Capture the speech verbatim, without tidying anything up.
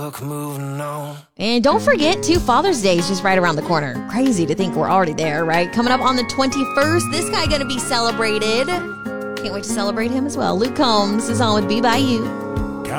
Moving on. And don't forget, too, Father's Day is just right around the corner. Crazy to think we're already there, right? Coming up on the twenty-first, this guy going to be celebrated. Can't wait to celebrate him as well. Luke Combs is on with Be By You.